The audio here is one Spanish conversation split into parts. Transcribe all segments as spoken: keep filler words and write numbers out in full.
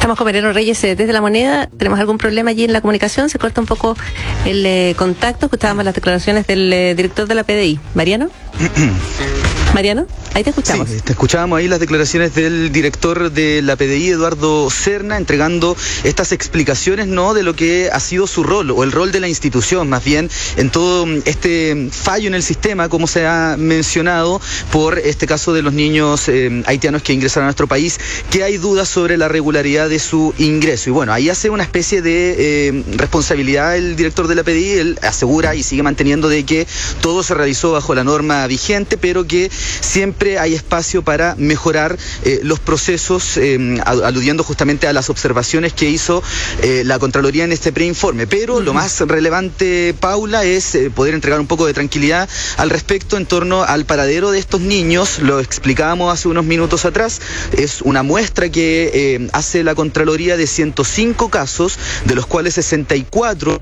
Estamos con Mariano Reyes eh, desde La Moneda. ¿Tenemos algún problema allí en la comunicación? Se corta un poco el eh, contacto. Escuchábamos las declaraciones del eh, director de la P D I. ¿Mariano? Mariano, ahí te escuchamos. Sí, te escuchábamos ahí las declaraciones del director de la P D I, Eduardo Serna, entregando estas explicaciones, ¿no?, de lo que ha sido su rol, o el rol de la institución, más bien, en todo este fallo en el sistema, como se ha mencionado, por este caso de los niños eh, haitianos que ingresaron a nuestro país, que hay dudas sobre la regularidad de su ingreso. Y bueno, ahí hace una especie de eh, responsabilidad el director de la P D I. Él asegura y sigue manteniendo de que todo se realizó bajo la norma vigente, pero que siempre hay espacio para mejorar eh, los procesos, eh, aludiendo justamente a las observaciones que hizo eh, la Contraloría en este preinforme. Pero uh-huh. lo más relevante, Paula, es eh, poder entregar un poco de tranquilidad al respecto en torno al paradero de estos niños. Lo explicábamos hace unos minutos atrás. Es una muestra que eh, hace la Contraloría de ciento cinco casos, de los cuales sesenta y cuatro...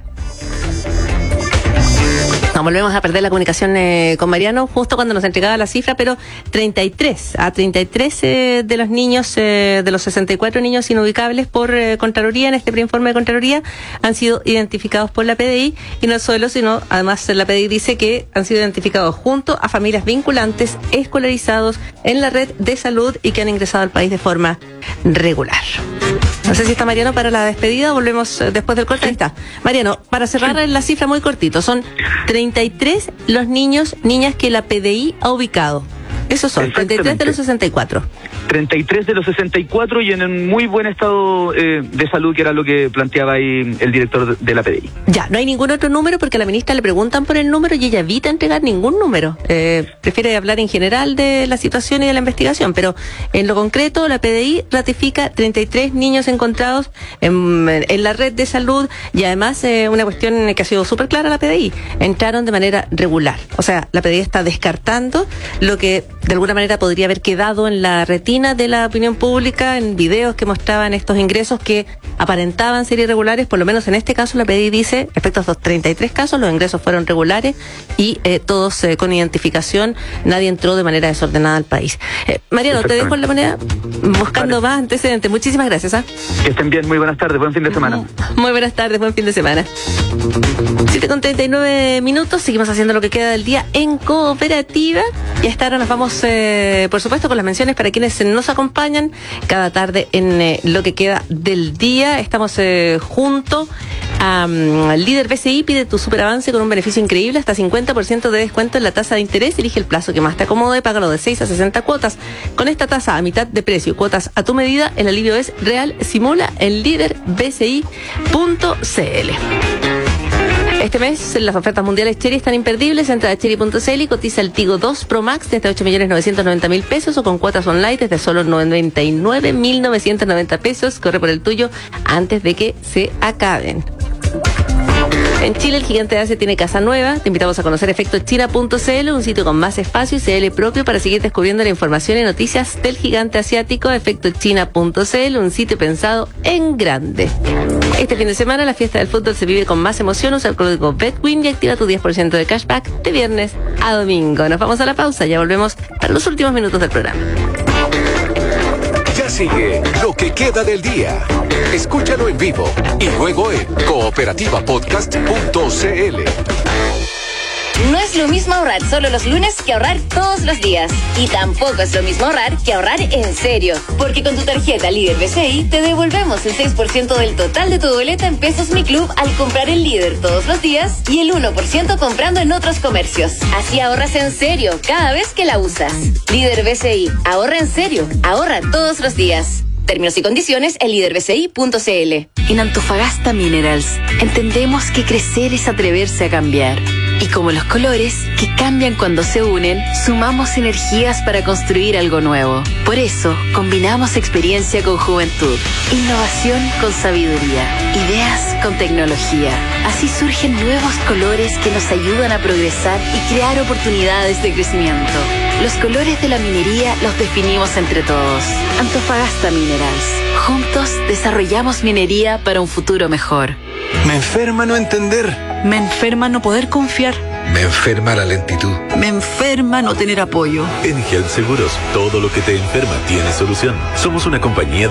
No, volvemos a perder la comunicación eh, con Mariano justo cuando nos entregaba la cifra, pero treinta y tres, a treinta y tres eh, de los niños, eh, de los sesenta y cuatro niños inubicables por eh, Contraloría, en este preinforme de Contraloría, han sido identificados por la P D I, y no solo, sino además la P D I dice que han sido identificados junto a familias vinculantes, escolarizados en la red de salud y que han ingresado al país de forma regular. No sé si está Mariano para la despedida, volvemos después del corte. Ahí está. Mariano, para cerrar la cifra muy cortito, son treinta y tres los niños, niñas que la P D I ha ubicado. Esos son, treinta y tres de los sesenta y cuatro. treinta y tres de los sesenta y cuatro y en un muy buen estado eh, de salud, que era lo que planteaba ahí el director de la P D I. Ya, no hay ningún otro número, porque a la ministra le preguntan por el número y ella evita entregar ningún número. Eh, prefiere hablar en general de la situación y de la investigación, pero en lo concreto la P D I ratifica treinta y tres niños encontrados en, en la red de salud, y además eh, una cuestión que ha sido súper clara la P D I, entraron de manera regular. O sea, la P D I está descartando lo que de alguna manera podría haber quedado en la retina de la opinión pública, en videos que mostraban estos ingresos que aparentaban ser irregulares. Por lo menos en este caso la P D I dice, respecto a estos treinta y tres casos, los ingresos fueron regulares y eh, todos eh, con identificación. Nadie entró de manera desordenada al país. Eh, Mariano, te dejo en La Moneda buscando vale. más antecedentes. Muchísimas gracias. ¿eh? Que estén bien, muy buenas tardes, buen fin de semana. Muy buenas tardes, buen fin de semana. siete con treinta y nueve minutos, seguimos haciendo lo que queda del día en Cooperativa, y hasta ahora nos vamos eh, por supuesto con las menciones para quienes nos acompañan cada tarde en eh, lo que queda del día. Estamos eh, junto a um, Líder B C I. Pide tu superavance con un beneficio increíble, hasta cincuenta por ciento de descuento en la tasa de interés. Elige el plazo que más te acomode, págalo de seis a sesenta cuotas. Con esta tasa a mitad de precio, cuotas a tu medida, el alivio es real. Simula en líder b c i punto c l. Este mes las ofertas mundiales Chery están imperdibles. Entra a chery punto c l y cotiza el Tigo dos Pro Max desde ocho millones novecientos noventa mil pesos, o con cuotas online desde solo noventa y nueve mil novecientos noventa pesos. Corre por el tuyo antes de que se acaben. En Chile, el gigante de Asia tiene casa nueva. Te invitamos a conocer efecto china punto c l, un sitio con más espacio y C L propio para seguir descubriendo la información y noticias del gigante asiático. efecto china punto c l, un sitio pensado en grande. Este fin de semana la fiesta del fútbol se vive con más emoción. Usa el código BetWin y activa tu diez por ciento de cashback de viernes a domingo. Nos vamos a la pausa, ya volvemos para los últimos minutos del programa. Ya sigue lo que queda del día. Escúchalo en vivo y luego en cooperativa podcast punto c l. No es lo mismo ahorrar solo los lunes que ahorrar todos los días. Y tampoco es lo mismo ahorrar que ahorrar en serio. Porque con tu tarjeta Líder B C I te devolvemos el seis por ciento del total de tu boleta en Pesos Mi Club al comprar en Líder todos los días, y el uno por ciento comprando en otros comercios. Así ahorras en serio cada vez que la usas. Líder B C I, ahorra en serio, ahorra todos los días. Términos y condiciones en líder b c i punto c l. En Antofagasta Minerals entendemos que crecer es atreverse a cambiar. Y como los colores, que cambian cuando se unen, sumamos energías para construir algo nuevo. Por eso, combinamos experiencia con juventud, innovación con sabiduría, ideas con tecnología. Así surgen nuevos colores que nos ayudan a progresar y crear oportunidades de crecimiento. Los colores de la minería los definimos entre todos. Antofagasta Minerals. Juntos desarrollamos minería para un futuro mejor. Me enferma no entender. Me enferma no poder confiar. Me enferma la lentitud. Me enferma no tener apoyo. En Health Seguros, todo lo que te enferma tiene solución. Somos una compañía